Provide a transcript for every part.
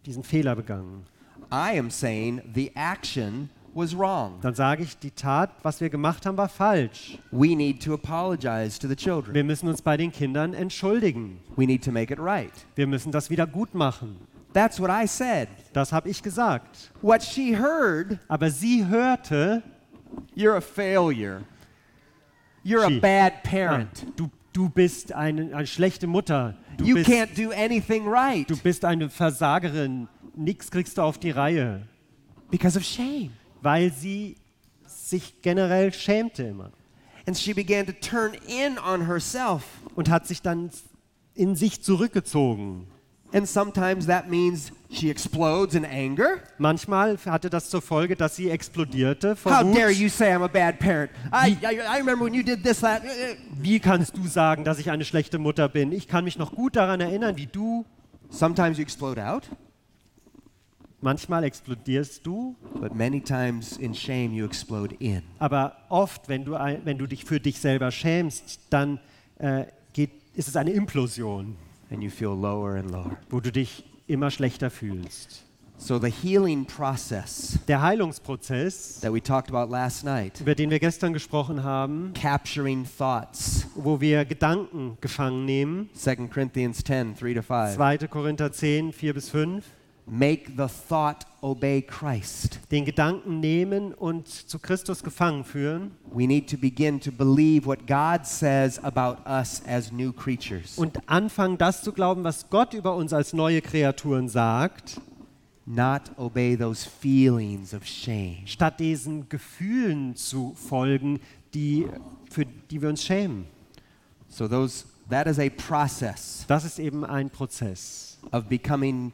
diesen Fehler begangen. I am saying the action was wrong. Dann sage ich, die Tat, was wir gemacht haben, war falsch. We need to apologize to the children. Wir müssen uns bei den Kindern entschuldigen. We need to make it right. Wir müssen das wieder gut machen. That's what I said. Das habe ich gesagt. What she heard, Aber sie hörte, you're a failure. You're a She. bad parent. du bist eine schlechte Mutter. You can't do anything right Du bist eine Versagerin. Nix kriegst du auf die Reihe. because of shame. Weil sie sich generell schämte immer. And she began to turn in on herself. Und hat sich dann in sich zurückgezogen. And sometimes that means she explodes in anger. Manchmal hatte das zur Folge, dass sie explodierte vor How dare Wut. you say I'm a bad parent? I remember when you did this, that. Wie kannst du sagen, dass ich eine schlechte Mutter bin? Ich kann mich noch gut daran erinnern, wie du. Sometimes you explode out, Manchmal explodierst du, but many times in shame you explode in. aber oft, wenn du dich für dich selber schämst, dann ist es eine Implosion, And you feel lower and lower. wo du dich immer schlechter fühlst. So the healing process Der Heilungsprozess, that we talked about last night, über den wir gestern gesprochen haben, capturing thoughts, wo wir Gedanken gefangen nehmen, 2 Corinthians 10, 3-5. 2. Korinther 10, 4-5, Make the thought obey Christ. den Gedanken nehmen und zu Christus gefangen führen We need to begin to believe what God says about us as new creatures, und anfangen, das zu glauben, was Gott über uns als neue Kreaturen sagt, not obey those feelings of shame. statt diesen Gefühlen zu folgen, für die wir uns schämen. So that is a process Das ist eben ein Prozess. of becoming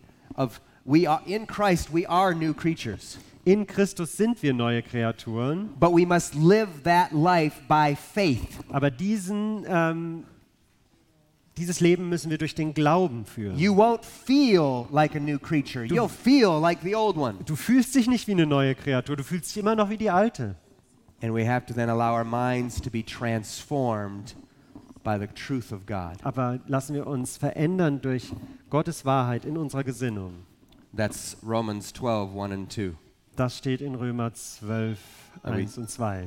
in Christ we are new creatures. In Christus sind wir neue Kreaturen, But we must live that life by faith. aber dieses Leben müssen wir durch den Glauben führen. You won't feel like a new creature. You'll feel like the old one. Du fühlst dich nicht wie eine neue Kreatur, du fühlst dich immer noch wie die alte. And we have to then allow our minds to be transformed by the truth of God. Aber lassen wir uns verändern durch Gottes Wahrheit in unserer Gesinnung. That's Romans 12, 1 and 2. Das steht in Römer 12, 1 und 2.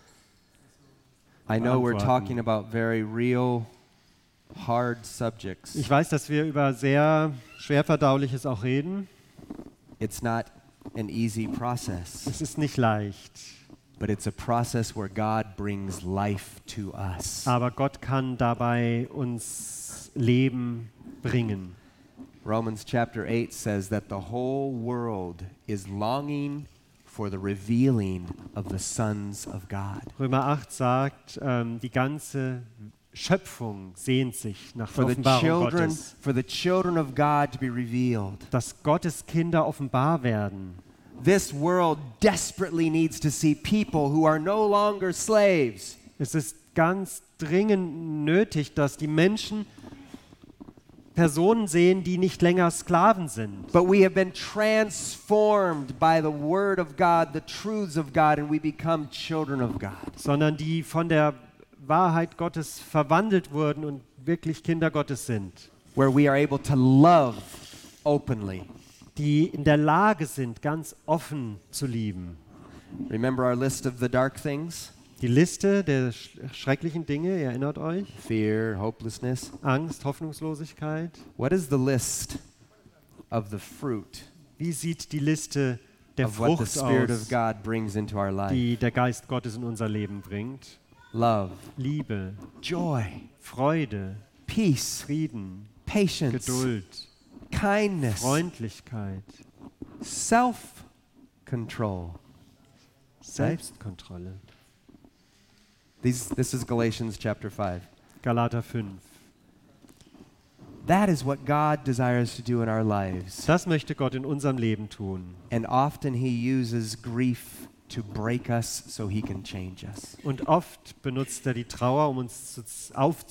I know we're Beantworten. talking about very real, hard subjects. Ich weiß, dass wir über sehr schwerverdauliches auch reden. It's not an easy process, Es ist nicht leicht, but it's a process where God brings life to us. aber Gott kann dabei uns Leben bringen. Romans chapter 8 says that the whole world is longing for the revealing of the sons of God. Römer 8 sagt, die ganze Schöpfung sehnt sich nach der For the Offenbarung Gottes, children of God to be revealed. dass Gottes Kinder offenbar werden. This world desperately needs to see people who are no longer slaves, Es ist ganz dringend nötig, dass die Menschen Personen sehen, die nicht länger Sklaven sind, but we have been transformed by the word of God, the truths of God, and we become children of God. sondern die von der Wahrheit Gottes verwandelt wurden und wirklich Kinder Gottes sind, Where we are able to love openly. die in der Lage sind, ganz offen zu lieben. Remember our list of the dark things? Die Liste der schrecklichen Dinge, ihr erinnert euch? Fear, hopelessness. Angst, Hoffnungslosigkeit. What is the list of the fruit Wie sieht die Liste der of what the Frucht Spirit aus, of God brings into our life? die der Geist Gottes in unser Leben bringt? Love, Liebe, joy, Freude, peace, Frieden, patience, Geduld, kindness, Freundlichkeit, self-control. Selbstkontrolle. This is Galatians chapter 5. Galater 5. That is what God desires to do in our lives. Das möchte Gott in unserem Leben tun. And often he uses grief to break us so he can change us. Und oft benutzt er die Trauer, um uns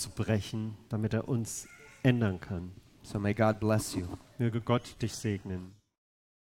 aufzubrechen, damit er uns ändern kann. So may God bless you. Möge Gott dich segnen.